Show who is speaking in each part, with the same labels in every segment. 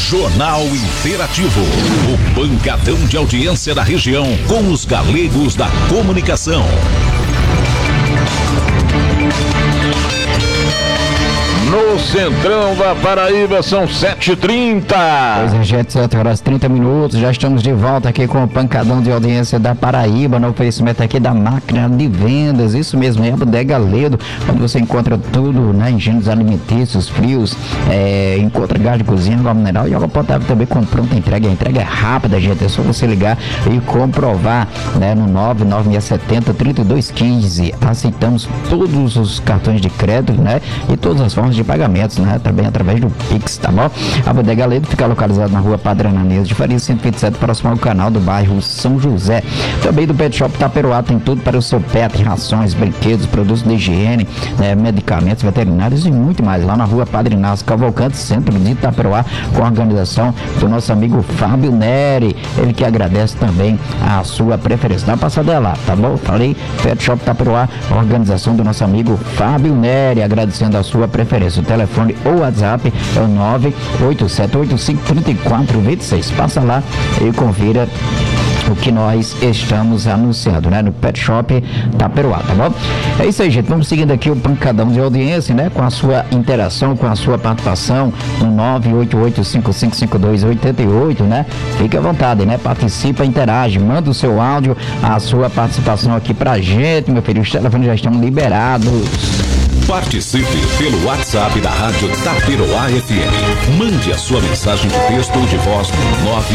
Speaker 1: Jornal Interativo, o pancadão de audiência da região com os galegos da comunicação. No centrão da Paraíba são 7h30.
Speaker 2: Pois é, gente, 7h30, já estamos de volta aqui com o pancadão de audiência da Paraíba, no oferecimento aqui da máquina de vendas, isso mesmo, é a Bodega Ledo, onde você encontra tudo, né, engenhos alimentícios, frios, encontra gás de cozinha, água mineral e água potável também com pronta entrega. A entrega é rápida, gente, é só você ligar e comprovar, né, no 99670-3215. Aceitamos todos os cartões de crédito, né, e todas as formas de pagamentos, né? Também através do Pix, tá bom? A Bodega Ledo fica localizada na rua Padre Ananias de Faria 127, próximo ao canal do bairro São José. Também do Pet Shop Taperoá tem tudo para o seu pet, rações, brinquedos, produtos de higiene, medicamentos veterinários e muito mais. Lá na rua Padre Inácio Cavalcante, centro de Taperoá, com a organização do nosso amigo Fábio Neri. Ele que agradece também a sua preferência. Dá uma passada lá, tá bom? Falei, Pet Shop Taperoá, organização do nosso amigo Fábio Neri, agradecendo a sua preferência. O telefone ou WhatsApp é o 987853426. Passa lá e confira o que nós estamos anunciando, né? No Pet Shop Taperoá, tá bom? É isso aí, gente. Vamos seguindo aqui o pancadão de audiência, né? Com a sua interação, com a sua participação no 988555288, né? Fique à vontade, né? Participa, interage, manda o seu áudio, a sua participação aqui pra gente, meu filho. Os telefones já estão liberados.
Speaker 1: Participe pelo WhatsApp da Rádio Taperoá FM. Mande a sua mensagem de texto ou de voz no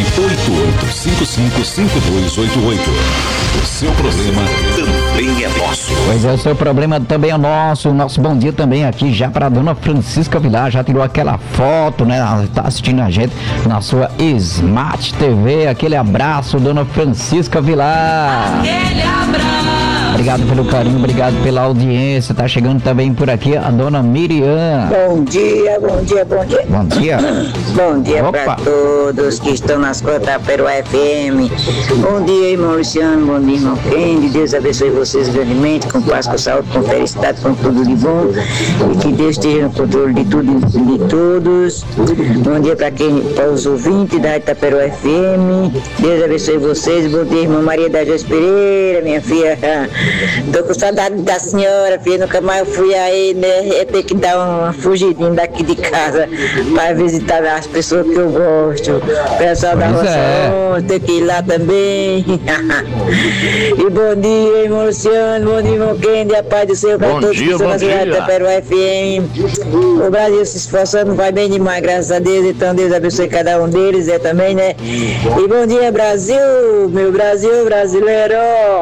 Speaker 1: 988555288. O seu problema também é nosso.
Speaker 2: Pois é, o seu problema também é nosso. O nosso bom dia também aqui já para a dona Francisca Vilar. Já tirou aquela foto, né? Ela está assistindo a gente na sua Smart TV. Aquele abraço, dona Francisca Vilar.
Speaker 3: Aquele abraço.
Speaker 2: Obrigado pelo carinho, obrigado pela audiência. Tá chegando também por aqui a dona Miriam.
Speaker 4: Bom dia, bom dia, bom dia.
Speaker 2: Bom dia.
Speaker 4: Bom dia para todos que estão nas cotas da Taperoá FM. Bom dia, irmão Luciano, bom dia, irmão Kendi. Deus abençoe vocês grandemente, com paz, com saúde, com felicidade, com tudo de bom. E que Deus esteja no controle de tudo e de todos. Bom dia para os ouvintes da Taperoá FM. Deus abençoe vocês. Bom dia, irmã Maria da Joyce Pereira, minha filha. Tô com saudade da senhora, filha. Nunca mais fui aí, né? Eu tenho que dar uma fugidinha daqui de casa para visitar as pessoas que eu gosto. O pessoal da Roça, tem que ir lá também. E bom dia, irmão Luciano, bom dia, irmão Kendi, a paz do Senhor para todos que estão na cidade da Taperoá FM. O Brasil se esforçando, vai bem demais, graças a Deus. Então Deus abençoe cada um deles, também, né? E bom dia, Brasil, meu Brasil brasileiro.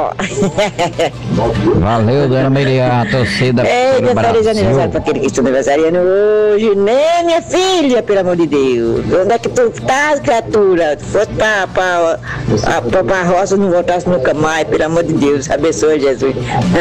Speaker 2: Valeu, dona Miriam, a torcida
Speaker 4: pelo Brasil. Feliz aniversário para aquele que está aniversariando hoje, né, minha filha, pelo amor de Deus. Onde é que tu estás, criatura? Tu fosse para a roça, não voltasse nunca mais, pelo amor de Deus. Abençoe, Jesus.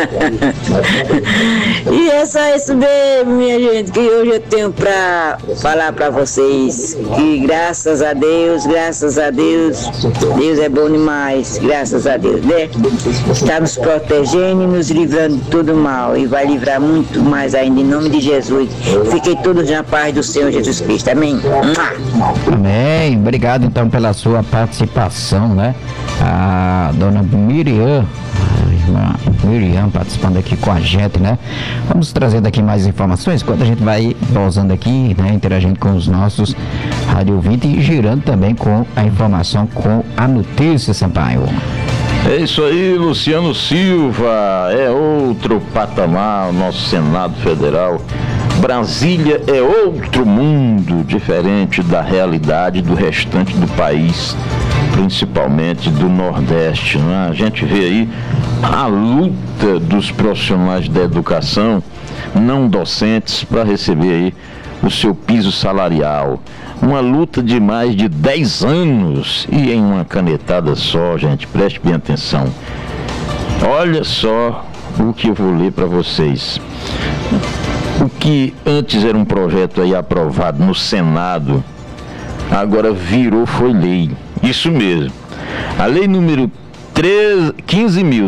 Speaker 4: E é só isso mesmo, minha gente, que hoje eu tenho para falar para vocês. Que graças a Deus, Deus é bom demais, graças a Deus, né? Está nos protegendo e nos livrando de todo mal, e vai livrar muito mais ainda, em nome de Jesus. Fiquem todos na paz do Senhor Jesus Cristo, amém?
Speaker 2: Amém, obrigado então pela sua participação, né? A dona Miriam, participando aqui com a gente, né? Vamos trazendo aqui mais informações, enquanto a gente vai pausando aqui, né? Interagindo com os nossos rádio ouvintes e girando também com a informação, com a notícia, Sampaio.
Speaker 5: É isso aí, Luciano Silva, é outro patamar, o nosso Senado Federal. Brasília é outro mundo, diferente da realidade do restante do país, principalmente do Nordeste, né? A gente vê aí a luta dos profissionais da educação não docentes para receber aí o seu piso salarial. Uma luta de mais de 10 anos e em uma canetada só, gente, preste bem atenção. Olha só o que eu vou ler para vocês. O que antes era um projeto aí aprovado no Senado, agora foi lei. Isso mesmo. A lei número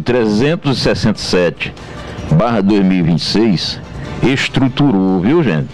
Speaker 5: 15.367/2026 estruturou, viu, gente?